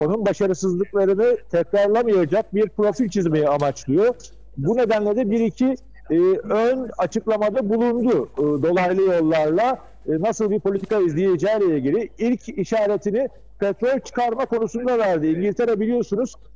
onun başarısızlıklarını tekrarlamayacak bir profil çizmeyi amaçlıyor. Bu nedenle de bir iki ön açıklamada bulundu. Dolaylı yollarla nasıl bir politika izleyeceğiyle ilgili ilk işaretini petrol çıkarma konusunda verdi. İngiltere biliyorsunuz